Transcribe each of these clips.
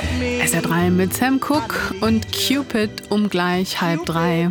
SR3 mit Sam Cooke und Cupid um gleich 2:30.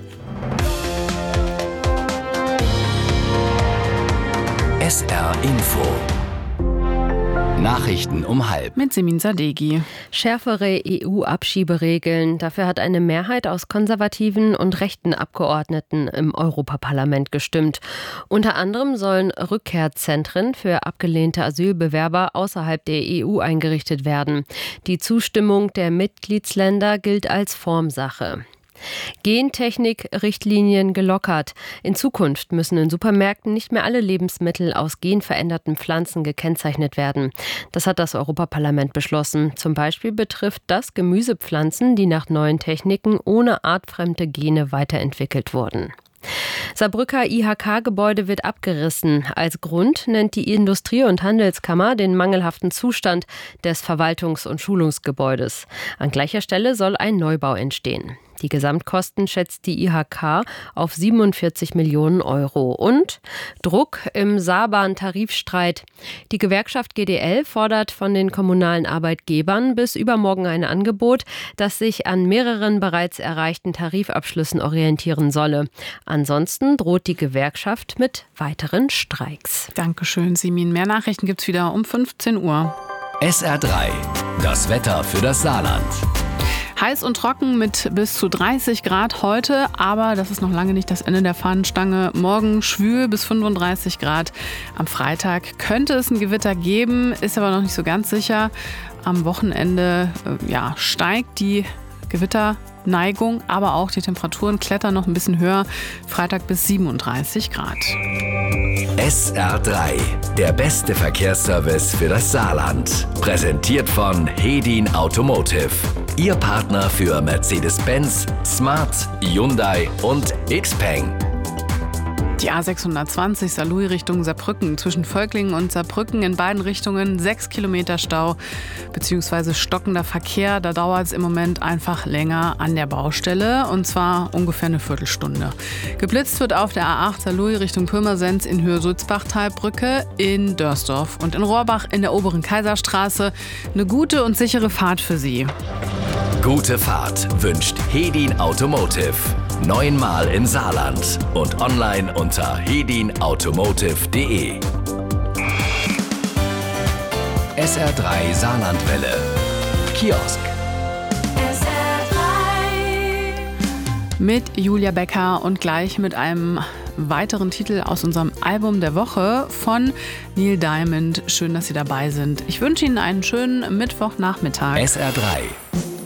SR Info. Nachrichten um 2:30. Mit Semin Sadeghi. Schärfere EU-Abschieberegeln. Dafür hat eine Mehrheit aus konservativen und rechten Abgeordneten im Europaparlament gestimmt. Unter anderem sollen Rückkehrzentren für abgelehnte Asylbewerber außerhalb der EU eingerichtet werden. Die Zustimmung der Mitgliedsländer gilt als Formsache. Gentechnik-Richtlinien gelockert. In Zukunft müssen in Supermärkten nicht mehr alle Lebensmittel aus genveränderten Pflanzen gekennzeichnet werden. Das hat das Europaparlament beschlossen. Zum Beispiel betrifft das Gemüsepflanzen, die nach neuen Techniken ohne artfremde Gene weiterentwickelt wurden. Saarbrücker IHK-Gebäude wird abgerissen. Als Grund nennt die Industrie- und Handelskammer den mangelhaften Zustand des Verwaltungs- und Schulungsgebäudes. An gleicher Stelle soll ein Neubau entstehen. Die Gesamtkosten schätzt die IHK auf 47 Millionen Euro. Und Druck im Saarbahn-Tarifstreit. Die Gewerkschaft GDL fordert von den kommunalen Arbeitgebern bis übermorgen ein Angebot, das sich an mehreren bereits erreichten Tarifabschlüssen orientieren solle. Ansonsten droht die Gewerkschaft mit weiteren Streiks. Dankeschön, Simin. Mehr Nachrichten gibt's wieder um 15 Uhr. SR3. Das Wetter für das Saarland. Heiß und trocken mit bis zu 30 Grad heute, aber das ist noch lange nicht das Ende der Fahnenstange. Morgen schwül bis 35 Grad. Am Freitag könnte es ein Gewitter geben, ist aber noch nicht so ganz sicher. Am Wochenende steigt die Gewitterneigung, aber auch die Temperaturen klettern noch ein bisschen höher. Freitag bis 37 Grad. SR3, der beste Verkehrsservice für das Saarland. Präsentiert von Hedin Automotive. Ihr Partner für Mercedes-Benz, Smart, Hyundai und Xpeng. Die A620 Saarlouis Richtung Saarbrücken. Zwischen Völklingen und Saarbrücken in beiden Richtungen 6 Kilometer Stau bzw. stockender Verkehr. Da dauert es im Moment einfach länger an der Baustelle und zwar ungefähr eine Viertelstunde. Geblitzt wird auf der A8 Saarlouis Richtung Pirmasens in Höhe Sulzbachtalbrücke, in Dörsdorf und in Rohrbach in der oberen Kaiserstraße. Eine gute und sichere Fahrt für Sie. Gute Fahrt wünscht Hedin Automotive. 9-mal im Saarland und online unter hedinautomotive.de. SR3 Saarlandwelle. Kiosk. Mit Julia Becker und gleich mit einem weiteren Titel aus unserem Album der Woche von Neil Diamond. Schön, dass Sie dabei sind. Ich wünsche Ihnen einen schönen Mittwochnachmittag. SR3.